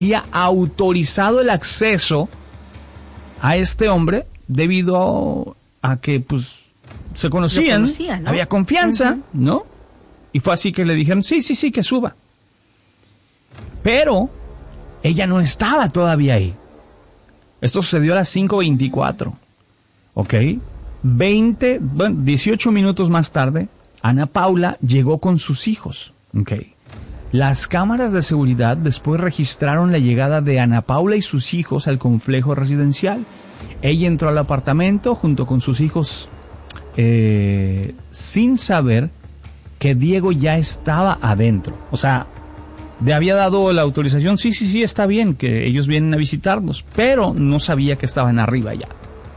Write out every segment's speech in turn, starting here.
había autorizado el acceso a este hombre debido a que pues se conocían, ¿no? Había confianza, ¿no? Y fue así que le dijeron, sí, que suba. Pero ella no estaba todavía ahí. Esto sucedió a las 5:24, ¿ok? 18 minutos más tarde, Ana Paula llegó con sus hijos, ¿ok? Las cámaras de seguridad después registraron la llegada de Ana Paula y sus hijos al complejo residencial. Ella entró al apartamento junto con sus hijos sin saber que Diego ya estaba adentro. O sea, le había dado la autorización, sí, está bien, que ellos vienen a visitarnos, pero no sabía que estaban arriba ya.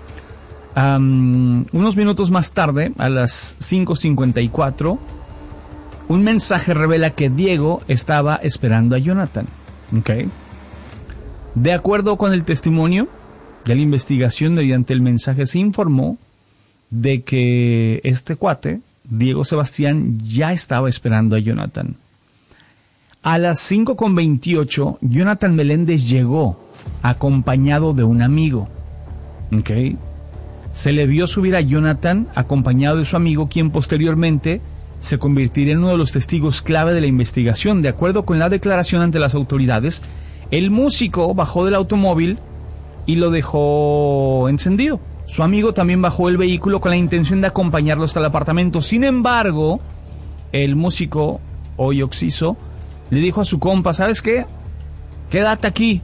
Unos minutos más tarde, a las 5:54, un mensaje revela que Diego estaba esperando a Jonathan. ¿Okay? De acuerdo con el testimonio de la investigación, mediante el mensaje se informó de que este cuate, Diego Sebastián, ya estaba esperando a Jonathan. A las 5:28, Jonathan Meléndez llegó acompañado de un amigo. ¿Okay? Se le vio subir a Jonathan acompañado de su amigo, quien posteriormente se convertiría en uno de los testigos clave de la investigación. De acuerdo con la declaración ante las autoridades, el músico bajó del automóvil y lo dejó encendido. Su amigo también bajó el vehículo con la intención de acompañarlo hasta el apartamento. Sin embargo, el músico, hoy occiso, le dijo a su compa, ¿sabes qué? Quédate aquí.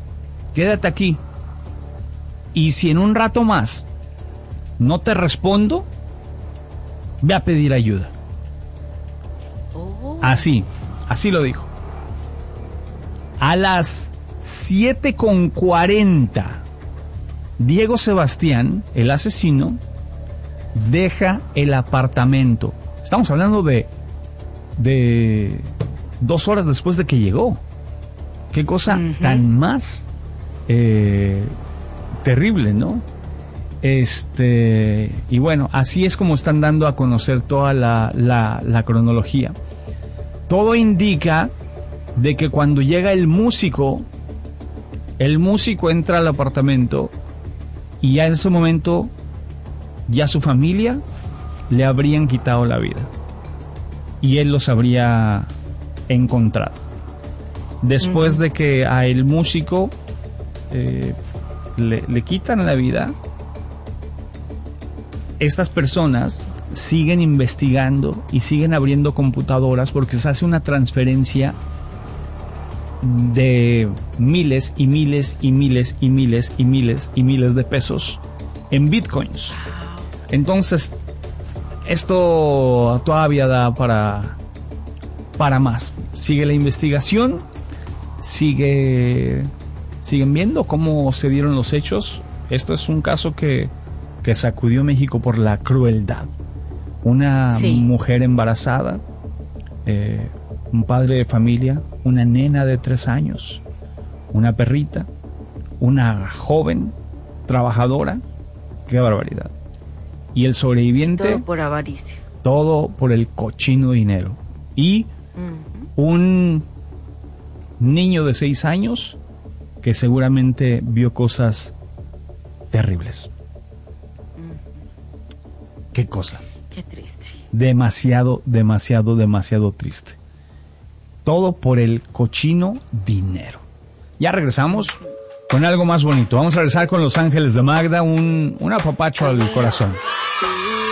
Y si en un rato más no te respondo, ve a pedir ayuda. Así lo dijo. A las 7:40, Diego Sebastián, el asesino, deja el apartamento. Estamos hablando de 2 horas después de que llegó. Qué cosa tan más terrible, ¿no? Y bueno, así es como están dando a conocer toda la cronología. Todo indica de que cuando llega el músico entra al apartamento y ya en ese momento ya su familia le habrían quitado la vida y él los habría encontrado. Después de que a el músico le quitan la vida, estas personas siguen investigando y siguen abriendo computadoras porque se hace una transferencia de miles y miles y miles y miles y miles y miles de pesos en bitcoins. Entonces, esto todavía da para más. Sigue la investigación, siguen viendo cómo se dieron los hechos. Esto es un caso que sacudió México por la crueldad. Una mujer embarazada, un padre de familia, una nena de 3 años, una perrita, una joven trabajadora. ¡Qué barbaridad! Y el sobreviviente... Todo por avaricia. Todo por el cochino dinero. Y un niño de 6 años que seguramente vio cosas terribles. ¿Qué cosa? Qué triste. Demasiado triste. Todo por el cochino dinero. Ya regresamos con algo más bonito. Vamos a regresar con Los Ángeles de Magda, un apapacho al corazón.